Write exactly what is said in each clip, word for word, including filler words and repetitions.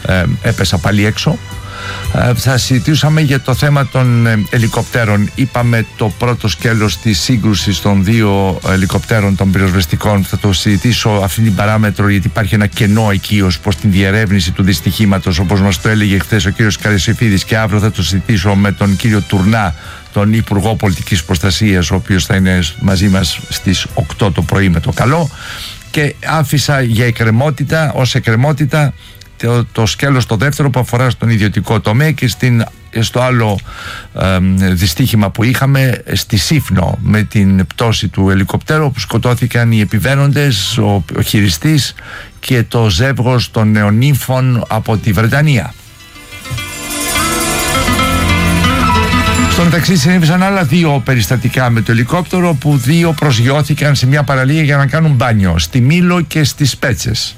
ε, έπεσα πάλι έξω. Ε, θα συζητούσαμε για το θέμα των ε, ελικοπτέρων. Είπαμε το πρώτο σκέλος της σύγκρουσης των δύο ελικοπτέρων των πυροσβεστικών. Θα το συζητήσω αυτή την παράμετρο, γιατί υπάρχει ένα κενό εκεί ως προς την διερεύνηση του δυστυχήματος, όπως μας το έλεγε χθες ο κύριος Καρασιφίδης, και αύριο θα το συζητήσω με τον κύριο Τουρνά, τον Υπουργό Πολιτικής Προστασίας, ο οποίος θα είναι μαζί μας στις οκτώ το πρωί με το καλό. Και άφησα για εκκρεμότητα, ως εκκρεμότητα, το, το σκέλος το δεύτερο που αφορά στον ιδιωτικό τομέα και στην, στο άλλο ε, δυστύχημα που είχαμε στη Σύφνο με την πτώση του ελικοπτέρου, που σκοτώθηκαν οι επιβαίνοντες, ο, ο χειριστής και το ζεύγος των νεονύμφων από τη Βρετανία. Στο μεταξύ συνέβησαν άλλα δύο περιστατικά με το ελικόπτερο, που δύο προσγειώθηκαν σε μια παραλία για να κάνουν μπάνιο, στη Μήλο και στις Πέτσες.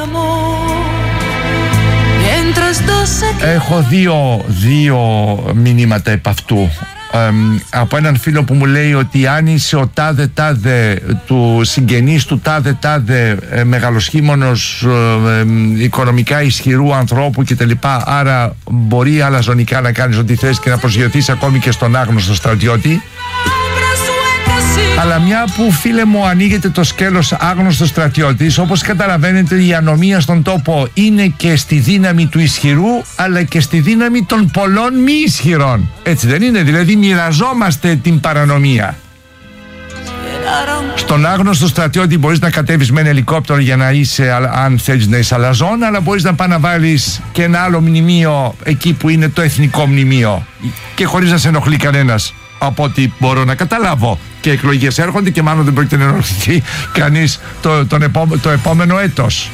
Έχω δύο, δύο μηνύματα επ' αυτού. Ε, από έναν φίλο που μου λέει ότι αν είσαι ο τάδε τάδε του συγγενής του τάδε τάδε ε, μεγαλοσχήμονος ε, ε, οικονομικά ισχυρού ανθρώπου κτλ, άρα μπορεί αλαζονικά να κάνεις ό,τι θες και να προσγειωθείς ακόμη και στον άγνωστο στρατιώτη. Αλλά μια που, φίλε μου, ανοίγεται το σκέλος άγνωστος στρατιώτης, όπως καταλαβαίνετε, η ανομία στον τόπο είναι και στη δύναμη του ισχυρού, αλλά και στη δύναμη των πολλών μη ισχυρών. Έτσι δεν είναι? Δηλαδή μοιραζόμαστε την παρανομία. Στον άγνωστο στρατιώτη μπορείς να κατέβεις με ένα ελικόπτερο για να είσαι, αν θέλεις να είσαι αλαζόν, αλλά μπορείς να πας να βάλεις και ένα άλλο μνημείο εκεί που είναι το εθνικό μνημείο, και χωρίς να σε ενοχλεί κανένας, από ό,τι μπορώ να καταλάβω. Και εκλογές έρχονται και μάλλον δεν πρόκειται να ενοχληθεί κανείς το, τον επόμε, το επόμενο έτος.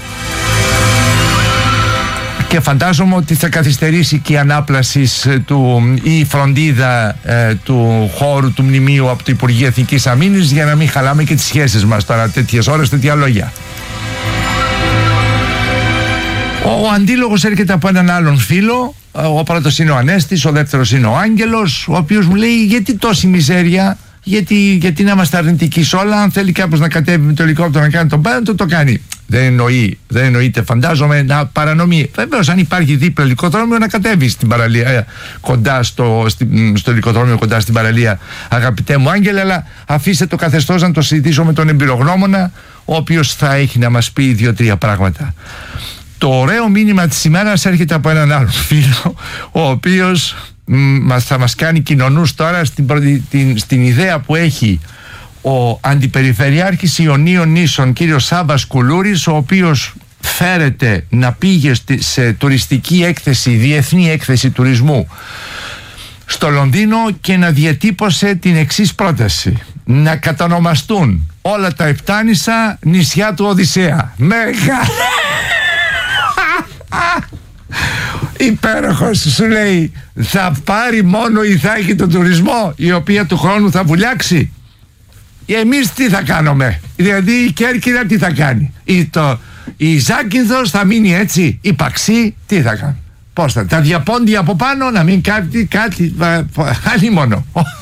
Και φαντάζομαι ότι θα καθυστερήσει και η ανάπλαση του, ή η φροντίδα ε, του χώρου του μνημείου από το Υπουργείο Εθνικής Αμήνης, για να μην χαλάμε και τις σχέσεις μας τώρα τέτοιες ώρες, τέτοια λόγια. Ο αντίλογος έρχεται από έναν άλλον φίλο. Ο πρώτος είναι ο Ανέστης, ο δεύτερος είναι ο Άγγελος, ο οποίος μου λέει: γιατί τόση μιζέρια, γιατί, γιατί να είμαστε αρνητικοί σε όλα? Αν θέλει κάποιος να κατέβει με το ελικόπτερο να κάνει τον πάνω, το το κάνει. Δεν εννοεί, δεν εννοείται, φαντάζομαι, να παρανομεί. Βεβαίως, αν υπάρχει δίπλα ελικοδρόμιο, να κατέβει στην παραλία, ε, κοντά στο, στη, στο ελικοδρόμιο, κοντά στην παραλία, αγαπητέ μου Άγγελε, αλλά αφήστε το καθεστώς να το συζητήσω με τον εμπειρογνώμονα, ο οποίος θα έχει να μας πει δύο-τρία πράγματα. Το ωραίο μήνυμα της ημέρας έρχεται από έναν άλλο φίλο, ο οποίος μ, θα μας κάνει κοινωνούς τώρα στην, την, στην ιδέα που έχει ο Αντιπεριφερειάρχης Ιωνίων Νήσων, κύριος Σάββας Κουλούρης, ο οποίος φέρεται να πήγε σε τουριστική έκθεση, διεθνή έκθεση τουρισμού στο Λονδίνο, και να διατύπωσε την εξής πρόταση: να κατανομαστούν όλα τα Επτάνησα νησιά του Οδυσσέα. Μεγάλα! Υπέροχος, σου λέει, θα πάρει μόνο η Θάκη τον τουρισμό, η οποία του χρόνου θα βουλιάξει. Εμείς τι θα κάνουμε? Δηλαδή η Κέρκυρα τι θα κάνει? Η, το, η Ζάκυνθος θα μείνει έτσι? Η Παξή τι θα κάνει? Πώς θα, τα διαπόντια από πάνω να μην κάτι, κάτι, άλλη μόνο.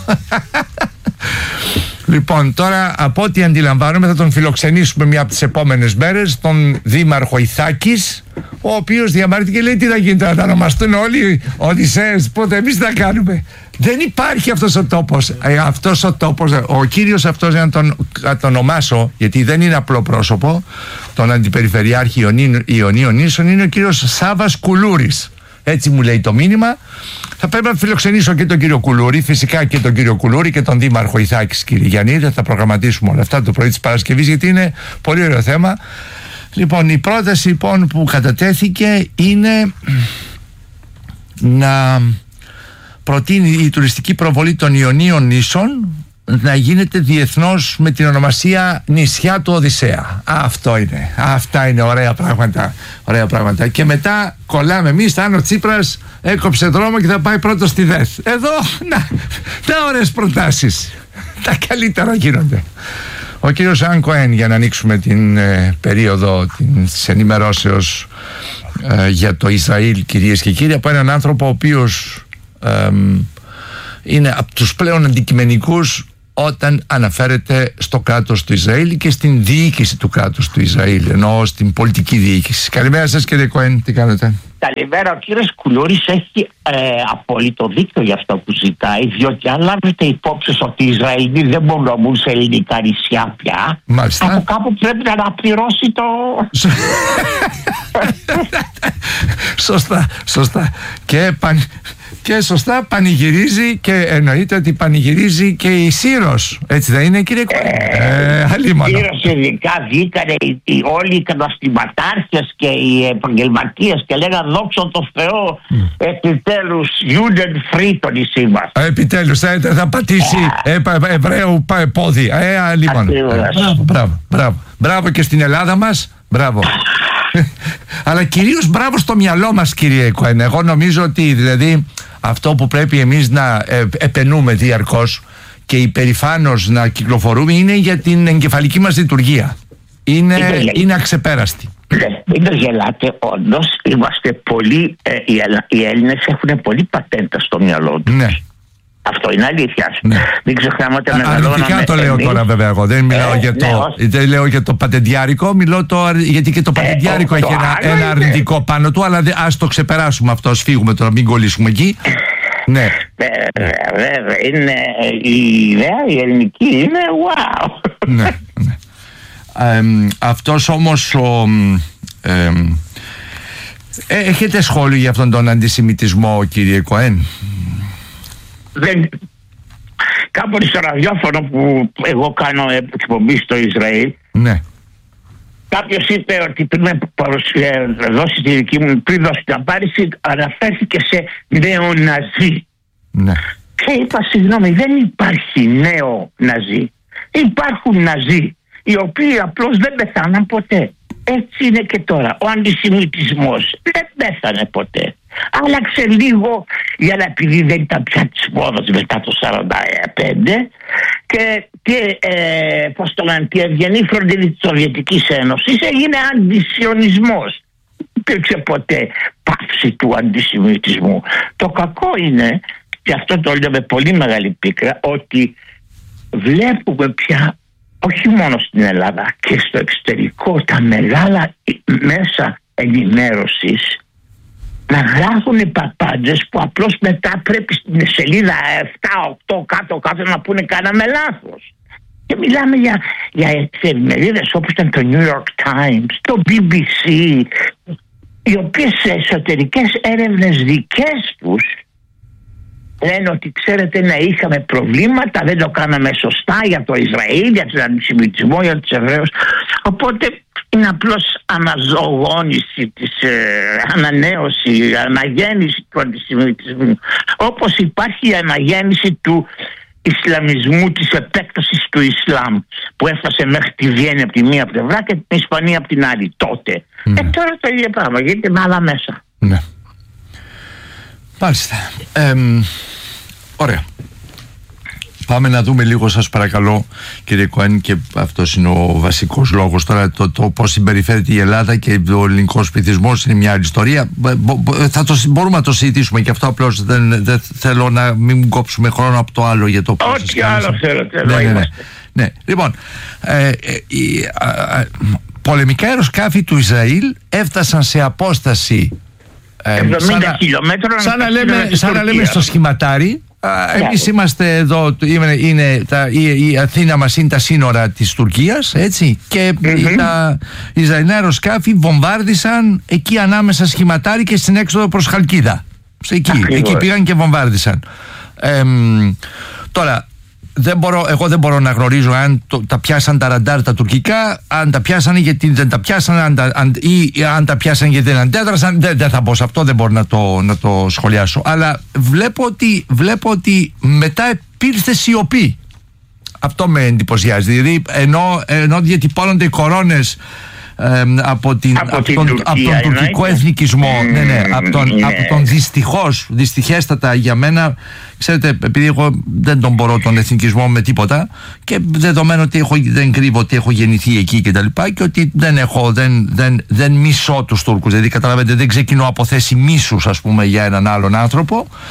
Λοιπόν, τώρα από ό,τι αντιλαμβάνομαι θα τον φιλοξενήσουμε μια από τις επόμενες μέρες, τον Δήμαρχο Ιθάκης, ο οποίος διαμαρτύρεται και λέει: τι θα γίνει, θα τα ονομαστούν όλοι Οδυσσέες, πότε εμείς θα κάνουμε? Δεν υπάρχει αυτός ο τόπος. Ε, αυτός ο τόπος, ο κύριος αυτός, για να τον, να τον ονομάσω, γιατί δεν είναι απλό πρόσωπο, τον Αντιπεριφερειάρχη Ιωνίων Νήσων, είναι ο κύριος Σάββας Κουλούρης. Έτσι μου λέει το μήνυμα. Θα πρέπει να φιλοξενήσω και τον κύριο Κουλούρη, φυσικά και τον κύριο Κουλούρη και τον Δήμαρχο Ιθάκης, κύριε Γιάννη. Θα προγραμματίσουμε όλα αυτά το πρωί της Παρασκευής, γιατί είναι πολύ ωραίο θέμα. Λοιπόν, η πρόταση λοιπόν που κατατέθηκε είναι να προτείνει η τουριστική προβολή των Ιωνίων Νήσων να γίνεται διεθνώς με την ονομασία νησιά του Οδυσσέα. Αυτό είναι. Αυτά είναι ωραία πράγματα. Ωραία πράγματα. Και μετά κολλάμε εμείς, θα είναι ο Τσίπρας έκοψε δρόμο και θα πάει πρώτο στη ΔΕΘ. Εδώ, να, να ωραίες προτάσεις. Τα καλύτερα γίνονται. Ο κύριος Αν Κοέν, για να ανοίξουμε την ε, περίοδο της ενημερώσεως ε, για το Ισραήλ, κυρίες και κύριοι, από έναν άνθρωπο ο οποίος ε, είναι από τους πλέον αντικειμενικούς όταν αναφέρεται στο κράτος του Ισραήλ και στην διοίκηση του κράτους του Ισραήλ, εννοώ στην πολιτική διοίκηση. Καλημέρα σας κύριε Κοέν, τι κάνετε? Καλημέρα, ο κύριος Κουλούρης έχει ε, απόλυτο δίκιο για αυτό που ζητάει, διότι αν λάβετε υπόψη ότι οι Ισραηλοί δεν μπορούν να μπουν σε ελληνικά νησιά πια, μάλιστα, από κάπου πρέπει να αναπληρώσει το... Σωστά, σωστά. Και, παν... και σωστά πανηγυρίζει και εννοείται ότι πανηγυρίζει και η Σύρος. Έτσι δεν είναι κύριε Κοέν? Ε, ε, η Σύρος ειδικά βγήκανε οι, οι, όλοι οι καταστηματάρχες και οι επαγγελματίες και λέγανε δόξα τω Θεώ, mm. επιτέλους Juden free το νησί μας. Επιτέλους θα, θα πατήσει ε, Εβραίου πόδι. Ε, αλίμονο. Ε, μπράβο, μπράβο, μπράβο. Μπράβο και στην Ελλάδα μας. Μπράβο. Αλλά κυρίως μπράβο στο μυαλό μας κύριε Κοέν. Εγώ νομίζω ότι δηλαδή αυτό που πρέπει εμείς να ε, επενούμε διαρκώς και υπερηφάνως να κυκλοφορούμε είναι για την εγκεφαλική μας λειτουργία. Είναι, είναι αξεπέραστη. Μην το γελάτε, όντως είμαστε πολύ, ε, οι, οι Έλληνες έχουν πολύ πατέντα στο μυαλό τους. Ναι. Αυτό είναι αλήθεια. Ναι. Μην ξεχνάμε ότι μεγαλώναμε. Αρνητικά το λέω εμείς. Τώρα βέβαια εγώ. Δεν μιλάω ε, για, το, ναι, δεν λέω για το πατεντιάρικο, μιλώ το, γιατί και το πατεντιάρικο ε, έχει το ένα, ένα αρνητικό πάνω του, αλλά ας το ξεπεράσουμε αυτό, ας φύγουμε τώρα, μην κολλήσουμε εκεί. Ναι. Βέβαια, είναι η ιδέα, η ελληνική είναι wow. Ναι, ναι. Ε, αυτός όμως ο... Ε, ε, έχετε σχόλιο για αυτόν τον αντισημιτισμό κύριε Κοέν? Δεν... Κάποτε στο ραδιόφωνο που εγώ κάνω εκπομπή στο Ισραήλ, ναι, κάποιος είπε ότι πριν δώσει τη δική μου, πριν δώσει την απάντηση, αναφέρθηκε σε νεοναζί. Ναι. Και είπα συγγνώμη, δεν υπάρχει νέο ναζί. Υπάρχουν ναζί οι οποίοι απλώς δεν πεθάναν ποτέ. Έτσι είναι και τώρα. Ο αντισημιτισμός δεν πέθανε ποτέ. Άλλαξε λίγο, για να επειδή δεν ήταν πια της μόδας μετά το σαράντα πέντε και, και ε, πώς το λένε, τη ευγενή φροντίδα της Σοβιετικής Ένωσης έγινε αντισιωνισμός. Δεν υπήρξε ποτέ πάυση του αντισημιτισμού. Το κακό είναι, και αυτό το λέω με πολύ μεγάλη πίκρα, ότι βλέπουμε πια όχι μόνο στην Ελλάδα και στο εξωτερικό τα μεγάλα μέσα ενημέρωσης να γράφουν οι παπάντζες που απλώς μετά πρέπει στην σελίδα επτά οκτώ κάτω κάτω να πούνε κάναμε λάθος. Και μιλάμε για, για εφημερίδες όπως ήταν το New York Times, το μπι μπι σι, οι οποίες σε εσωτερικές έρευνες δικές τους λένε ότι ξέρετε να είχαμε προβλήματα, δεν το κάναμε σωστά για το Ισραήλ, για τον αντισημιτισμό, για τους Εβραίους. Οπότε είναι απλώς αναζωογόνηση της ε, ανανέωση, αναγέννηση του αντισημιτισμού. Όπως υπάρχει η αναγέννηση του Ισλαμισμού, της επέκτασης του Ισλάμ που έφτασε μέχρι τη Βιέννη από τη μία πλευρά και την Ισπανία από την άλλη τότε. Mm. Ε, τώρα το ίδιο πράγμα, γιατί με άλλα μέσα. Ναι. Μάλιστα. Ε, ωραία. Πάμε να δούμε λίγο, σας παρακαλώ κύριε Κοέν, και αυτός είναι ο βασικός λόγος τώρα, το, το πώς συμπεριφέρεται η Ελλάδα και ο ελληνικός πληθυσμός είναι μια άλλη ιστορία. Θα το, μπορούμε να το συζητήσουμε και αυτό, απλώς δεν, δεν θέλω να μην κόψουμε χρόνο από το άλλο για το πώς. Ό,τι άλλο θέλω, ναι, ναι, ναι. Ναι. Λοιπόν, ε, ε, οι α, α, πολεμικά αεροσκάφη του Ισραήλ έφτασαν σε απόσταση εβδομήντα σαν, χιλιόμετρων, σαν, να λέμε, σαν να λέμε στο σχηματάρι. Yeah. Εμείς είμαστε εδώ, είναι, είναι τα, η, η Αθήνα μας είναι τα σύνορα της Τουρκίας, έτσι, και mm-hmm. τα Ισραηλινά αεροσκάφη βομβάρδισαν εκεί ανάμεσα σχηματάρι και στην έξοδο προς Χαλκίδα. Εκεί, εκεί πήγαν και βομβάρδισαν. Ε, τώρα δεν μπορώ, εγώ δεν μπορώ να γνωρίζω αν το, τα πιάσαν τα ραντάρ τα τουρκικά, αν τα πιάσανε γιατί δεν τα πιάσανε, αν τα, αν, ή αν τα πιάσανε γιατί δεν αντέδρασαν. Δεν, δεν θα μπω σε αυτό, δεν μπορώ να το, να το σχολιάσω. Αλλά βλέπω ότι, βλέπω ότι μετά επήλθε σιωπή. Αυτό με εντυπωσιάζει. Δηλαδή ενώ, ενώ διατυπώνονται οι κορώνες Ε, από, την, από, από, τον, από τον τουρκικό εθνικισμό, mm, ναι, ναι, από τον, yeah. από τον δυστυχώς, δυστυχέστατα για μένα, ξέρετε, επειδή εγώ δεν τον μπορώ τον εθνικισμό με τίποτα και δεδομένου ότι έχω, δεν κρύβω ότι έχω γεννηθεί εκεί και τα λοιπά και ότι δεν έχω, δεν, δεν, δεν μισώ τους Τούρκους, δηλαδή καταλαβαίνετε, δεν ξεκινώ από θέση μίσους ας πούμε για έναν άλλον άνθρωπο.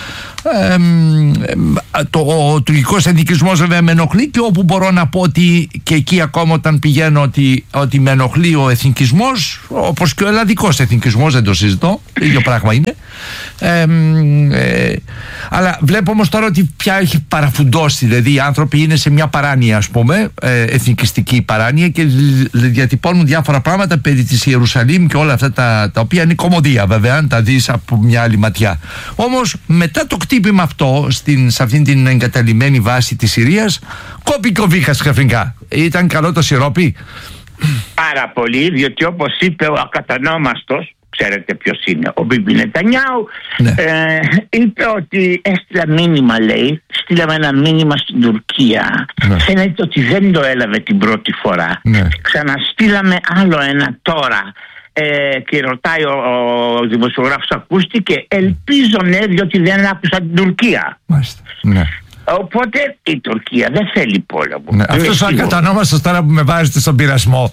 Ε, το, ο τουρκικός εθνικισμός βέβαια με ενοχλεί, και όπου μπορώ να πω ότι και εκεί ακόμα όταν πηγαίνω ότι, ότι με ενοχλεί ο εθνικισμός, όπως και ο ελλαδικός εθνικισμός, δεν το συζητώ, το ίδιο πράγμα είναι. Ε, ε, αλλά βλέπω όμως τώρα ότι πια έχει παραφουντώσει, δηλαδή οι άνθρωποι είναι σε μια παράνοια, ας πούμε, ε, εθνικιστική παράνοια, και διατυπώνουν διάφορα πράγματα περί της Ιερουσαλήμ και όλα αυτά τα, τα οποία είναι κωμωδία βέβαια, αν τα δεις από μια άλλη ματιά. Όμως μετά το κτύπημα αυτό στην, σε αυτήν την εγκαταλειμμένη βάση της Συρίας, κόπηκε ο βήχας ξαφνικά. Ήταν καλό το σιρόπι? Πάρα πολύ, διότι όπως είπε ο ακατανόμαστος, ξέρετε ποιος είναι, ο Μπίμπι Νετανιάου, ναι. ε, είπε ότι έστειλα μήνυμα, λέει, στείλαμε ένα μήνυμα στην Τουρκία, ναι. Φαίνεται ότι δεν το έλαβε την πρώτη φορά, ναι. Ξαναστείλαμε άλλο ένα τώρα. Ε, και ρωτάει ο, ο δημοσιογράφος, ακούστηκε? Ελπίζω ναι, διότι δεν άκουσα την Τουρκία. Μάλιστα, ναι. Οπότε η Τουρκία δεν θέλει πόλεμο. Ναι, αυτός ο ακατανόμαστος τώρα που με βάζετε στον πειρασμό.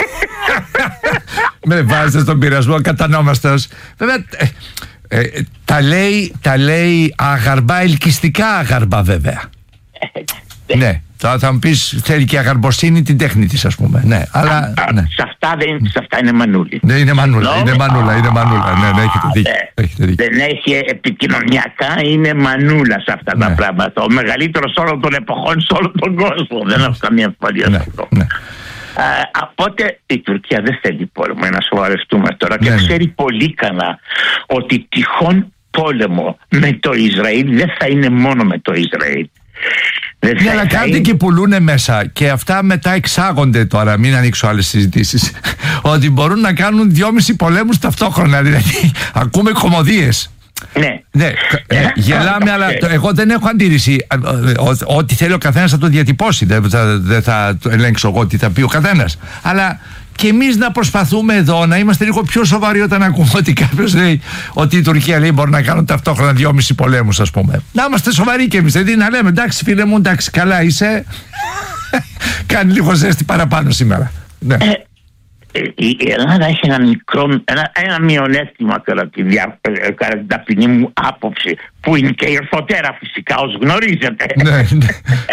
Με βάζετε στον πειρασμό, ακατανόμαστος. Βέβαια, ε, ε, τα, λέει, τα λέει αγαρμπά, ελκυστικά αγαρμπά βέβαια. Ναι. Θα, θα μου πεις, θέλει και αγαρμποσύνη την τέχνη της, ας πούμε. Ναι, αλλά, α, ναι. Σε, αυτά δεν, σε αυτά είναι μανούλη. Ναι, είναι μανούλα, είναι μανούλα, είναι μανούλα. Ναι, ναι, έχετε δίκιο. Έχετε δίκιο. Δεν έχει επικοινωνιακά, είναι μανούλα σε αυτά, ναι, τα πράγματα. Ο μεγαλύτερος όλων των εποχών σε όλο τον κόσμο. Δεν έχω καμία αμφιβολία σε αυτό. Ναι. Uh, οπότε η Τουρκία δεν θέλει πόλεμο, να σοβαρευτούμε τώρα, ναι, και ξέρει ναι. πολύ καλά ότι τυχόν πόλεμο με το Ισραήλ δεν θα είναι μόνο με το Ισραήλ. Ναι, αλλά κάτι και πουλούνε μέσα, και αυτά μετά εξάγονται τώρα, μην ανοίξω άλλες συζητήσεις, ότι μπορούν να κάνουν δυόμισι πολέμους ταυτόχρονα, δηλαδή ακούμε κωμωδίες. Ναι, ναι, ε, γελάμε, αλλά το, εγώ δεν έχω αντίρρηση. Ό,τι θέλει ο καθένας θα το διατυπώσει, δεν θα, δεν θα ελέγξω εγώ τι θα πει ο καθένας. Αλλά και εμείς να προσπαθούμε εδώ να είμαστε λίγο πιο σοβαροί όταν ακούμε ότι κάποιος λέει ότι η Τουρκία λέει μπορεί να κάνουν ταυτόχρονα δυόμισι πολέμους, ας πούμε. Να είμαστε σοβαροί και εμείς, δηλαδή να λέμε εντάξει φίλε μου, εντάξει καλά είσαι, κάνει λίγο ζέστη παραπάνω σήμερα. Ναι. Η Ελλάδα έχει ένα μικρό, ένα, ένα μειονέκτημα κατά τη δια, κατά την ταπεινή μου άποψη, που είναι και η ορθοτέρα φυσικά, ως γνωρίζετε. Ναι, ναι.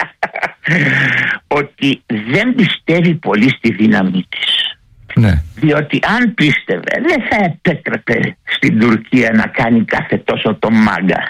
Ότι δεν πιστεύει πολύ στη δύναμή της. Ναι. Διότι αν πίστευε δεν θα επέτρεπε στην Τουρκία να κάνει κάθε τόσο το μάγκα.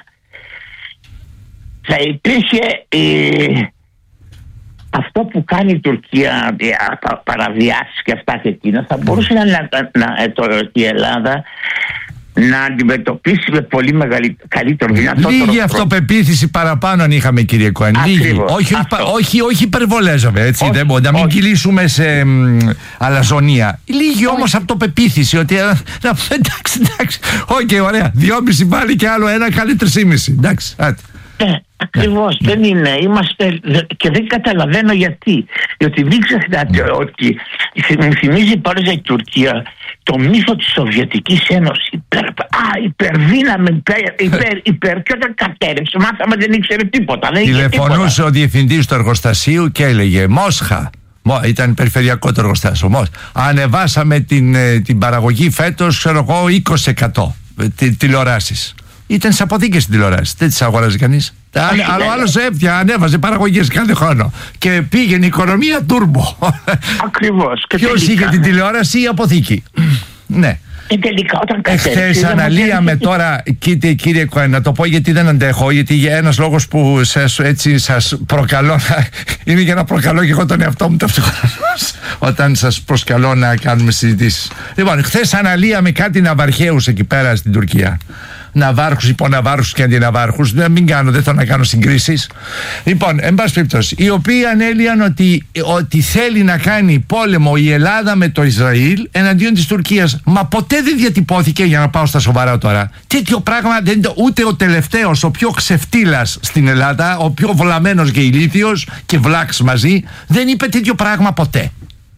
Θα υπήρχε ε, αυτό που κάνει η Τουρκία, παραβιάσεις και αυτά και εκείνα, θα μπορούσε να, να, να, το, η Ελλάδα να αντιμετωπίσει με πολύ μεγαλύτερο, καλύτερο, δυνατότερο. Λίγη αυτοπεποίθηση παραπάνω αν είχαμε, κύριε Κοέν. Λίγη. Όχι, όχι, όχι υπερβολέζαμε, έτσι. Όχι, δεν μπορεί να μην όχι. κυλήσουμε σε μ, αλαζονία. Λίγη όμως αυτοπεποίθηση ότι. Να, εντάξει, εντάξει. Οκ, okay, ωραία. Δυόμιση πάλι και άλλο ένα, κάνει τρισήμιση. Εντάξει, άτε. Ναι, ακριβώς, ναι. Δεν είναι. Είμαστε, και δεν καταλαβαίνω γιατί. Διότι μην ξεχνάτε ναι. ότι μου θυμίζει πάρα η Τουρκία το μύθο της Σοβιετικής Ένωσης. Υπερ, α, υπερδύναμη, υπερ, υπερ, υπερ, και όταν κατέρευσε, μάθαμε δεν ήξερε τίποτα. Τηλεφωνούσε ο διευθυντής του εργοστασίου και έλεγε Μόσχα. Ήταν περιφερειακό το εργοστάσιο. Μόσχα. Ανεβάσαμε την, την παραγωγή φέτος, ξέρω εγώ, είκοσι τοις εκατό τηλεοράσεις. Ήταν σε αποθήκες στην τηλεόραση. Δεν τις αγοράζει κανείς. Αλλά άλλος έπια, ανέβαζε παραγωγές κάθε χρόνο. Και πήγαινε η οικονομία τούρμπο. Ακριβώς. Ποιος είχε την τηλεόραση, η αποθήκη. Ναι. Εχθές αναλύαμε τώρα, κύριε, κύριε Κοέν, να το πω γιατί δεν αντέχω, γιατί για ένας λόγος που σας, έτσι, σας προκαλώ, είναι για να προκαλώ και εγώ τον εαυτό μου ταυτόχρονα όταν σας προσκαλώ να κάνουμε συζητήσεις. Λοιπόν, χθες αναλύαμε κάτι ναυαρχαίους εκεί πέρα στην Τουρκία. Ναυάρχους, υποναυάρχους και αντιναυάρχους. Δεν μην κάνω, δεν θέλω να κάνω συγκρίσεις. Λοιπόν, εν πάση περιπτώσει, οι οποίοι ανέλυαν ότι, ότι θέλει να κάνει πόλεμο η Ελλάδα με το Ισραήλ εναντίον της Τουρκίας. Μα ποτέ δεν διατυπώθηκε, για να πάω στα σοβαρά τώρα, τέτοιο πράγμα. Δεν, ούτε ο τελευταίος, ο πιο ξεφτύλας στην Ελλάδα, ο πιο βλαμμένος και ηλίθιος και βλάξ μαζί, δεν είπε τέτοιο πράγμα ποτέ.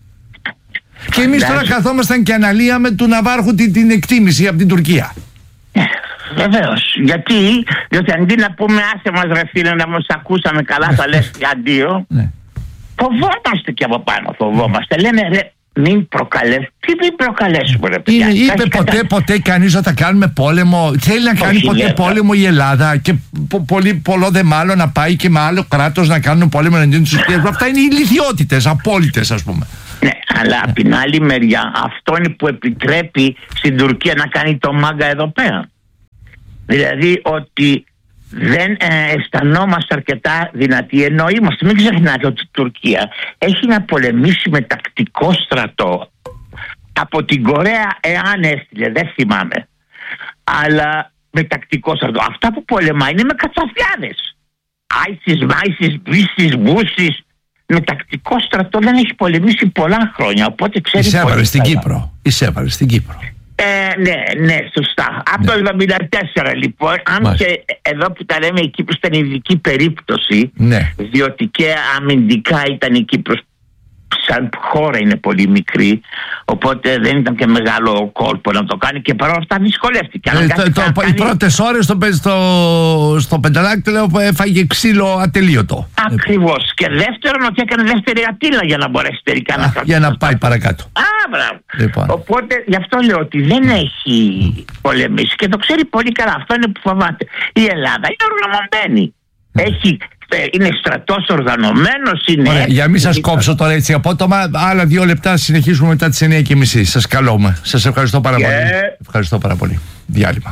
Και εμείς τώρα καθόμασταν και αναλύαμε του ναυάρχου την, την εκτίμηση από την Τουρκία. Βεβαίως. Γιατί, διότι αντί να πούμε άσε μας ρε φίλε να μας ακούσαμε καλά, θα λες και αντίο, ναι. Φοβόμαστε και από πάνω, φοβόμαστε. Λέμε ρε, μην προκαλέσουμε. Τι μην προκαλέσουμε, ρε παιδιά. Είναι, είπε ποτέ, κατα... ποτέ κανείς ότι θα κάνουμε πόλεμο. Θέλει να κάνει Όχι, ποτέ ναι, πόλεμο η Ελλάδα και πο, πολύ, πολλό δε μάλλον να πάει και με άλλο κράτος να κάνουν πόλεμο εναντίον τους. Αυτά είναι ηλιθιότητες, απόλυτες, ας πούμε. Ναι, αλλά από την άλλη μεριά αυτό είναι που επιτρέπει στην Τουρκία να κάνει το μάγκα εδώ πέρα. Δηλαδή ότι δεν ε, αισθανόμαστε αρκετά δυνατοί, ενώ είμαστε. Μην ξεχνάτε ότι η Τουρκία έχει να πολεμήσει με τακτικό στρατό από την Κορέα, εάν έστειλε, δεν θυμάμαι, αλλά με τακτικό στρατό. Αυτά που πολεμάει είναι με κατσαφιάδες. Άισις, Μάισις, Μπίσις, Μπούσις. Με τακτικό στρατό δεν έχει πολεμήσει πολλά χρόνια. Οπότε ξέρει. Εισέβαλε στην Κύπρο. Εισέβαλε στην Κύπρο. Ε, ναι, ναι, σωστά. Από ναι. το εβδομήντα τέσσερα λοιπόν, αν Μάλιστα. και εδώ που τα λέμε η Κύπρος ήταν ειδική περίπτωση, ναι. διότι και αμυντικά ήταν η Κύπρος σαν χώρα είναι πολύ μικρή, οπότε δεν ήταν και μεγάλο κόλπο να το κάνει και παρόλα αυτά δυσκολεύτηκε. Ε, το, το, κάνει... Οι πρώτες ώρες στο, στο, στο πενταδάκτυλο έφαγε ξύλο ατελείωτο. Ακριβώς. Και δεύτερον ότι έκανε δεύτερη ατύλα για να μπορέσει τελικά Α, να κρατήσει. Για να πάει παρακάτω. Α, μπράβο. Λοιπόν. Οπότε γι' αυτό λέω ότι δεν mm. έχει mm. πολεμήσει και το ξέρει πολύ καλά. Αυτό είναι που φοβάται. Η Ελλάδα είναι οργανωμένη. Mm. Έχει... Είναι στρατός οργανωμένος, είναι... Ωραία, για μην σας κόψω τώρα έτσι απότομα, άλλα δύο λεπτά συνεχίσουμε μετά τις εννιά και μισή. Σας καλούμε. Σας ευχαριστώ πάρα yeah. πολύ. Ευχαριστώ πάρα πολύ. Διάλειμμα.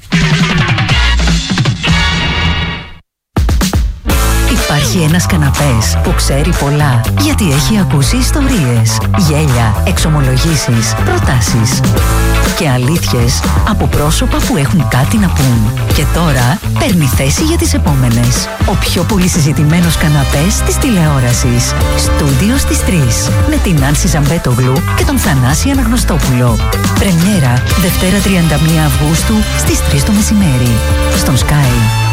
Υπάρχει ένας καναπές που ξέρει πολλά, γιατί έχει ακούσει ιστορίες, γέλια, εξομολογήσεις, προτάσεις και αλήθειες από πρόσωπα που έχουν κάτι να πούν. Και τώρα παίρνει θέση για τις επόμενες. Ο πιο πολύ συζητημένος καναπές της τηλεόρασης. Στούντιο στις τρεις. Με την Άνση Ζαμπέτογλου και τον Θανάση Αναγνωστόπουλο. Πρεμιέρα Δευτέρα τριάντα μία Αυγούστου στις τρεις το μεσημέρι. Στον Sky.